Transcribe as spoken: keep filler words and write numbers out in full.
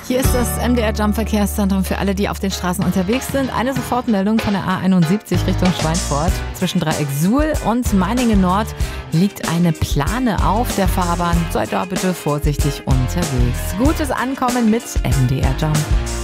Hier ist das M D R Jump Verkehrszentrum für alle, die auf den Straßen unterwegs sind. Eine Sofortmeldung von der A einundsiebzig Richtung Schweinfurt. Zwischen Dreieck Suhl und Meiningen Nord liegt eine Plane auf der Fahrbahn. Seid da bitte vorsichtig unterwegs. Gutes Ankommen mit M D R Jump.